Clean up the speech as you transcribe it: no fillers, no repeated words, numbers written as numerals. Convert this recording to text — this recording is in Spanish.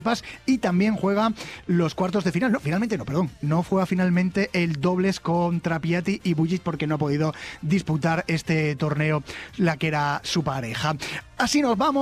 y también juega los cuartos de final. No juega finalmente el dobles contra Piatti y Bujic porque no ha podido disputar este torneo la que era su pareja. Así nos vamos.